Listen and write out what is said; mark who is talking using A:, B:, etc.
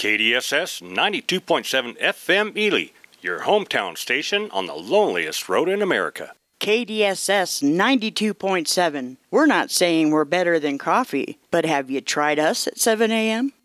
A: KDSS 92.7 FM Ely, your hometown station on the loneliest road in America.
B: KDSS 92.7. We're not saying we're better than coffee, but have you tried us at 7 a.m.?